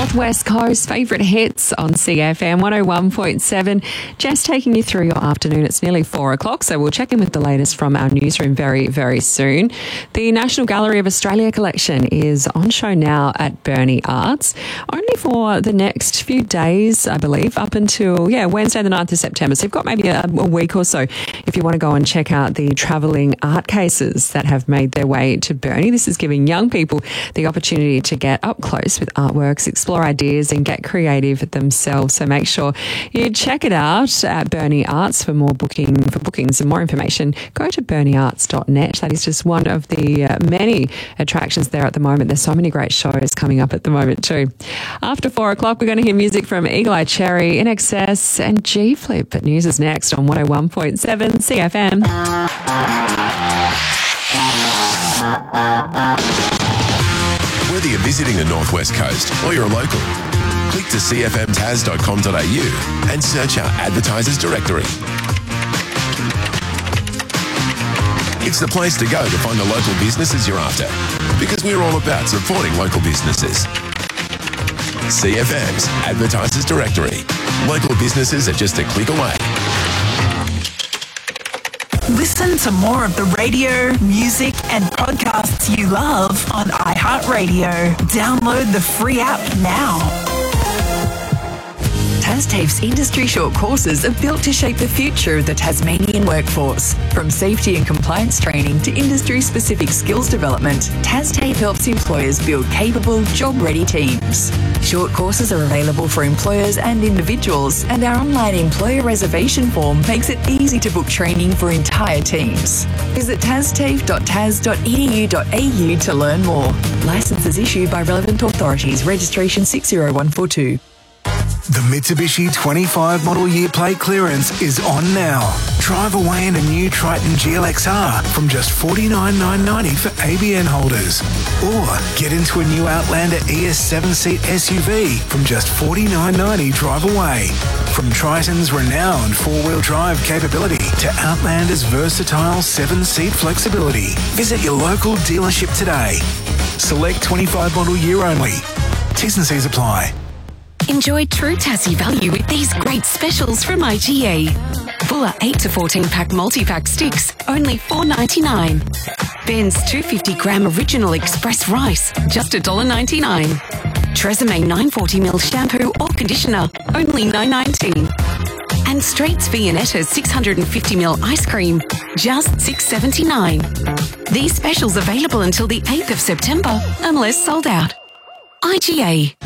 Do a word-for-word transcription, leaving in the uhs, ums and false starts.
Northwest Coast favourite hits on C F M one oh one point seven. Jess taking you through your afternoon. It's nearly four o'clock, so we'll check in with the latest from our newsroom very, very soon. The National Gallery of Australia collection is on show now at Burnie Arts, only for the next few days, I believe, up until, yeah, Wednesday the ninth of September. So you've got maybe a, a week or so if you want to go and check out the travelling art cases that have made their way to Burnie. This is giving young people the opportunity to get up close with artworks, explore ideas and get creative themselves. So make sure you check it out at Burnie Arts. For more booking, for bookings and more information, go to burnie arts dot net. That is just one of the uh, many attractions there at the moment. There's so many great shows coming up at the moment too. After four o'clock, we're going to hear music from Eagle Eye Cherry, In Excess and G Flip. But news is next on one oh one point seven C F M. Whether you're visiting the Northwest Coast or you're a local, click to c f m tas dot com dot a u and search our advertisers directory. It's the place to go to find the local businesses you're after, because we're all about supporting local businesses. C F M's Advertisers Directory. Local businesses are just a click away. Listen to more of the radio, music and podcasts you love on iHeartRadio. Download the free app now. TasTAFE's industry short courses are built to shape the future of the Tasmanian workforce. From safety and compliance training to industry-specific skills development, TasTAFE helps employers build capable, job-ready teams. Short courses are available for employers and individuals, and our online employer reservation form makes it easy to book training for entire teams. Visit tas tafe dot tas dot e d u dot a u to learn more. Licenses issued by relevant authorities. Registration six zero one four two. The Mitsubishi twenty-five model year plate clearance is on now. Drive away in a new Triton G L X R from just forty-nine thousand nine hundred ninety dollars for A B N holders. Or get into a new Outlander E S seven seat S U V from just forty-nine thousand nine hundred ninety dollars drive away. From Triton's renowned four-wheel drive capability to Outlander's versatile seven seat flexibility. Visit your local dealership today. Select twenty-five model year only. T's and C's apply. Enjoy true Tassie value with these great specials from I G A. Fuller eight to fourteen pack multi-pack sticks, only four dollars ninety-nine. Ben's two hundred fifty gram original express rice, just one dollar ninety-nine. Tresemme nine forty milliliter shampoo or conditioner, only nine nineteen. And Straits Viennetta six hundred fifty milliliter ice cream, just six seventy-nine. These specials available until the eighth of September, unless sold out. I G A.